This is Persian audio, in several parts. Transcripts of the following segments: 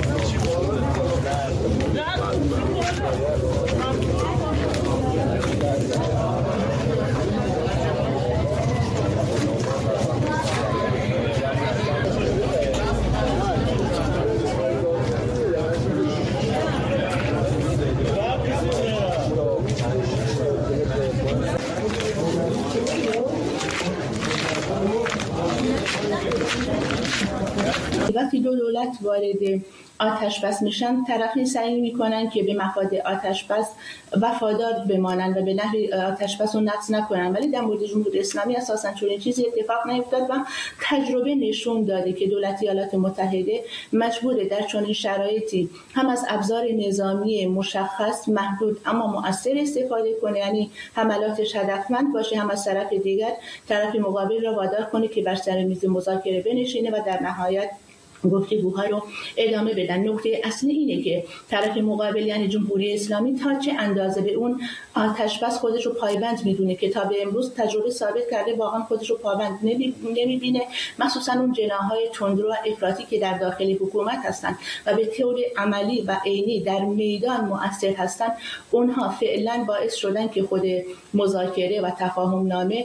وقتی دو دولت وارد آتش‌بس میشن، طرفین سعی میکنن که به مفاد آتش‌بس وفادار بمانند و به نحوی آتش‌بس رو نقض نکنن، ولی در مورد جمهوری اسلامی اساساً چنین چیزی اتفاق نیفتاد و تجربه نشون داده که دولت ایالات متحده مجبوره در چنین شرایطی هم از ابزار نظامی مشخص محدود اما مؤثر استفاده کنه، یعنی حملاتش هدفمند باشه، هم از طرف دیگر طرف مقابل را وادار کنه که بر سر میز مذاکره بنشینه و در نهایت گفتگوها رو ادامه بدن. نکته اصلی اینه که طرف مقابل یعنی جمهوری اسلامی تا چه اندازه به اون آتش‌بس خودش رو پایبند میدونه که تا به امروز تجربه ثابت کرده واقعا خودش رو پایبند نمیبینه، مخصوصا اون جناح‌های تندرو و افراطی که در داخل حکومت هستن و به طور عملی و عینی در میدان مؤثر هستن. اونها فعلا باعث شدن که خود مذاکره و تفاهم نامه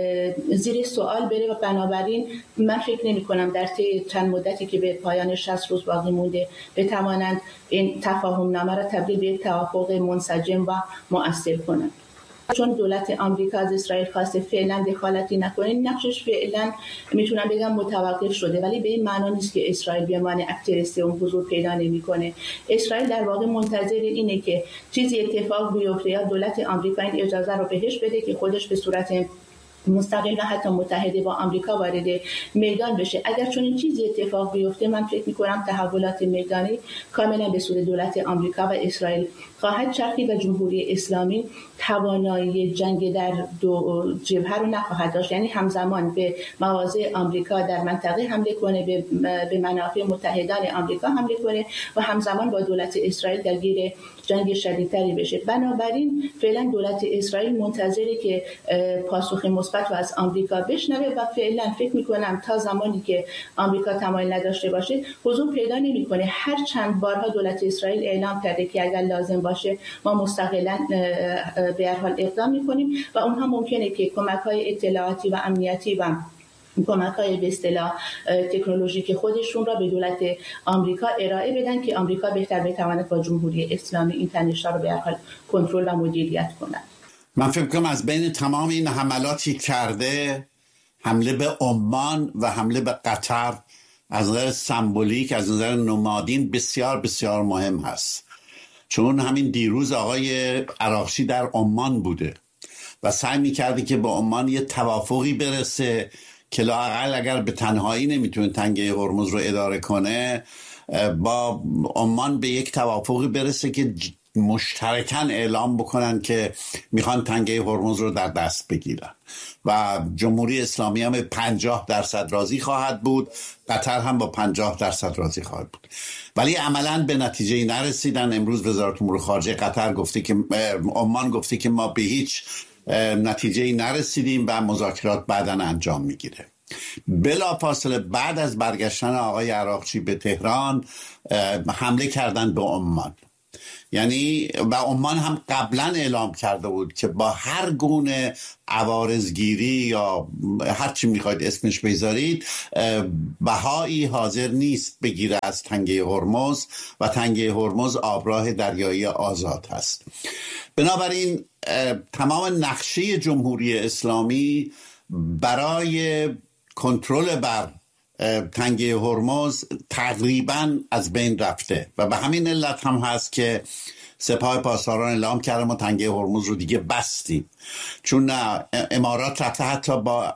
زیر سوال بره و بنابراین من فکر نمی‌کنم در طی چند مدتی که به پایان 60 روز باقی مونده بتوانند این تفاهم نامه را تبدیل به توافق منسجم و مؤثر کنند. چون دولت آمریکا از اسرائیل خواسته فعلا دخالتی نکنه، نقشش فعلا میتونم بگم متوقف شده، ولی به این معنا نیست که اسرائیل بیمان اکتر سوم حضور پیدا نمیکنه. اسرائیل در واقع منتظر اینه که چیزی اتفاق بیفته یا دولت آمریکا این اجازه رو بهش بده که خودش به صورت مستقل و حتی متحده با آمریکا وارد میدان بشه. اگر چون این چیزی اتفاق بیفته، من فکر می‌کنم تحولات میدانی کاملا به سوی دولت آمریکا و اسرائیل خواهد چرخید و جمهوری اسلامی توانایی جنگ در دو جبهه رو نخواهد داشت، یعنی همزمان به مواضع آمریکا در منطقه حمله کنه، به منافع متحدان آمریکا حمله کنه و همزمان با دولت اسرائیل درگیر جنگ شدیدتری بشه. بنابراین فعلا دولت اسرائیل منتظره که پاسخ مثبت رو از آمریکا بشنوه و فعلا فکر می‌کنم تا زمانی که آمریکا تمایل نداشته باشه حضور پیدا نمی‌کنه. هر چند بارها دولت اسرائیل اعلام کرده که اگر لازم باشه ما مستقلاً به هر حال اقدام می‌کنیم و اونها ممکنه که کمک‌های اطلاعاتی و امنیتی و کمک‌های به اصطلاح تکنولوژیک خودشون را به دولت آمریکا ارائه بدن که آمریکا بهتر بتواند با جمهوری اسلامی این تنش‌ها رو به هر حال کنترل و مدیریت کنند. من فکر کنم از بین تمام این حملاتی کرده، حمله به عمان و حمله به قطر از نظر سمبولیک، از نظر نمادین بسیار بسیار مهم هست، چون همین دیروز آقای عراقچی در عمان بوده و سعی می‌کرده که به عمان یه توافقی برسه که لااقل اگر به تنهایی نمیتونه تنگه هرمز رو اداره کنه، با عمان به یک توافقی برسه که مشترکاً اعلام بکنن که میخوان تنگه هرمز رو در دست بگیرن و جمهوری اسلامی هم 50% راضی خواهد بود، قطر هم با 50% راضی خواهد بود، ولی عملاً به نتیجه نرسیدن. امروز وزارت امور خارجه قطر گفته که عمان گفته که ما به هیچ نتیجه نرسیدیم و مذاکرات بعداً انجام میگیره. بلافاصله بعد از برگشتن آقای عراقچی به تهران حمله کردن به عمان، یعنی و عمان هم قبلا اعلام کرده بود که با هر گونه عوارضگیری یا هر چی میخواید اسمش بذارید بهایی حاضر نیست بگیره از تنگه هرمز و تنگه هرمز آبراه دریایی آزاد هست. بنابراین تمام نقشه جمهوری اسلامی برای کنترل بر تنگه هرمز تقریبا از بین رفته و به همین علت هم هست که سپاه پاسداران اعلام کرده ما تنگه هرمز رو دیگه بستیم، چون امارات رفته حتی با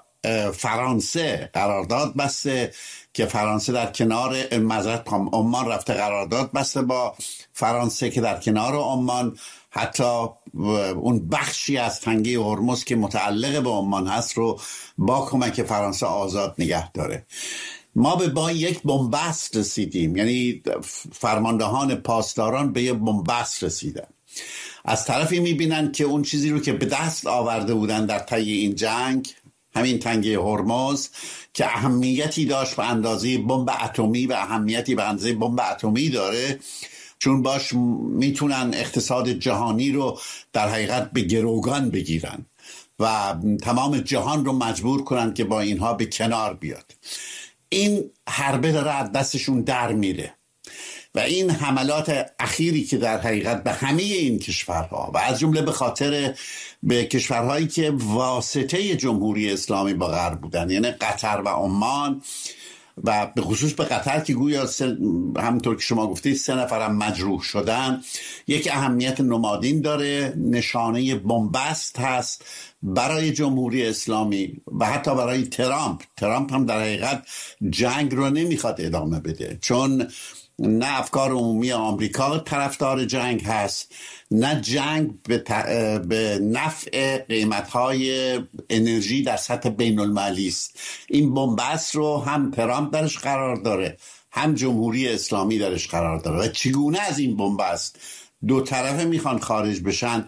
فرانسه قرارداد بسته که فرانسه در کنار عمان رفته قرارداد بسته با فرانسه که در کنار عمان حتی اون بخشی از تنگه هرمز که متعلق به عمان هست رو با کمک فرانسه آزاد نگه داره. ما با یک بنبست رسیدیم، یعنی فرماندهان پاسداران به یک بنبست رسیدن. از طرفی میبینن که اون چیزی رو که به دست آورده بودن در طی این جنگ همین تنگه هرمز که اهمیتی داشت به اندازه بمب اتمی و اهمیتی به اندازه بمب اتمی داره، چون باش میتونن اقتصاد جهانی رو در حقیقت به گروگان بگیرن و تمام جهان رو مجبور کنن که با اینها به کنار بیاد. این حربه داره از دستشون در میره و این حملات اخیری که در حقیقت به همه این کشورها و از جمله به خاطر به کشورهایی که واسطه جمهوری اسلامی با غرب بودن، یعنی قطر و عمان، و به خصوص به قطر که گویا همونطور که شما گفتید 3 نفرم مجروح شدن، یک اهمیت نمادین داره، نشانه بنبست هست برای جمهوری اسلامی و حتی برای ترامپ هم در حقیقت جنگ رو نمیخواد ادامه بده، چون نه افکار عمومی آمریکا طرفدار جنگ هست، نه جنگ به نفع قیمت‌های انرژی در سطح بین‌المللی است. این بنبست رو هم ترامپ درش قرار داره، هم جمهوری اسلامی درش قرار داره و چگونه از این بنبست دو طرفه میخوان خارج بشن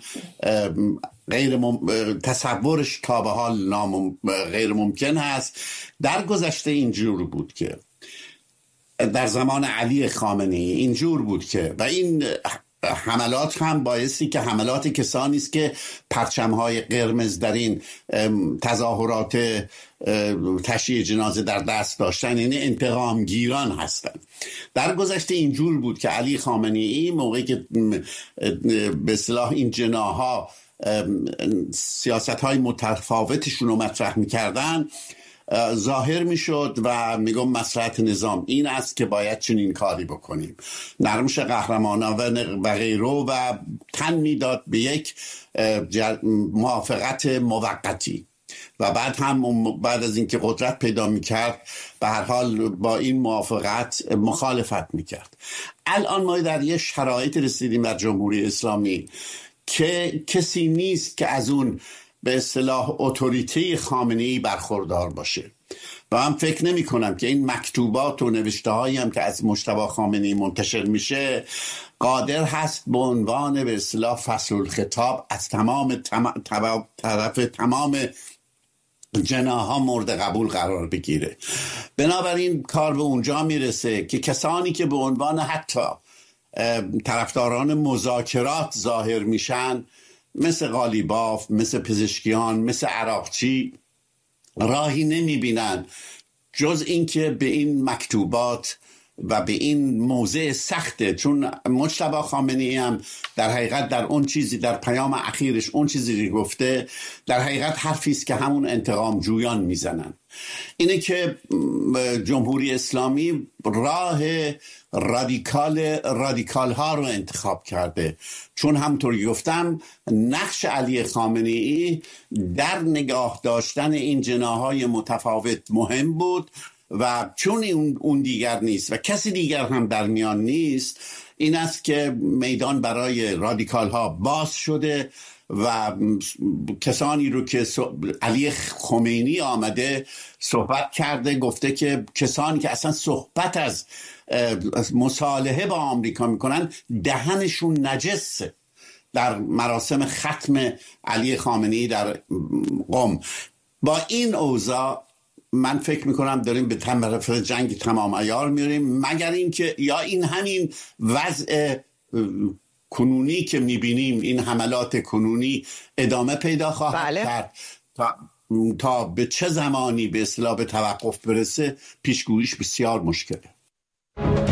تصورش تا به حال غیر ممکن هست. در گذشته اینجور بود که در زمان علی خامنه‌ای اینجور بود که و این حملات هم بایستی که حملات کسانی است که پرچم‌های قرمز در این تظاهرات تشییع جنازه در دست داشتن، یعنی انتقامگیران هستند. در گذشته اینجور بود که علی خامنه‌ای موقعی که به اصطلاح این جناح‌ها سیاست‌های متفاوتشون رو مطرح می‌کردن، ظاهر میشد و میگم مصلحت نظام این است که باید چنین کاری بکنیم، نرمش قهرمانانه و غیره، و تن میداد به یک موافقت موقتی و بعد از اینکه قدرت پیدا میکرد به هر حال با این موافقت مخالفت میکرد. الان ما در یه شرایط رسیدیم در جمهوری اسلامی که کسی نیست که از اون به اصطلاح اتوریته خامنه‌ای برخوردار باشه و من فکر نمی کنم که این مکتوبات و نوشته هایی هم که از مجتبی خامنه‌ای منتشر میشه قادر هست به عنوان به اصطلاح فصل الخطاب از تمام جناح‌ها مورد قبول قرار بگیره. بنابراین کار به اونجا میرسه که کسانی که به عنوان حتی طرفداران مذاکرات ظاهر میشن، مثل قالیباف، مثل پزشکیان، مثل عراقچی، راهی نمیبینن جز اینکه به این مکتوبات و به این موضع سخته، چون مجتبی خامنه‌ای هم در حقیقت در اون چیزی در پیام اخیرش اون چیزی که گفته در حقیقت حرفی است که همون انتقام جویان میزنن. اینه که جمهوری اسلامی راه رادیکال ها رو انتخاب کرده، چون همونطور گفتم نقش علی خامنه‌ای در نگاه داشتن این جناح‌های متفاوت مهم بود و چون اون دیگر نیست و کسی دیگر هم در میان نیست، این است که میدان برای رادیکال ها باز شده و کسانی رو که علی خمینی آمده صحبت کرده، گفته که کسانی که اصلا صحبت از مصالحه با آمریکا میکنن دهنشون نجسه. در مراسم ختم علی خامنه‌ای در قم با این اوضاع من فکر میکنم داریم به طرف جنگ تمام عیار میریم، مگر اینکه یا این همین وضع کنونی که میبینیم، این حملات کنونی ادامه پیدا خواهد کرد تا به چه زمانی به اصطلاح به توقف برسه پیشگوییش بسیار مشکله.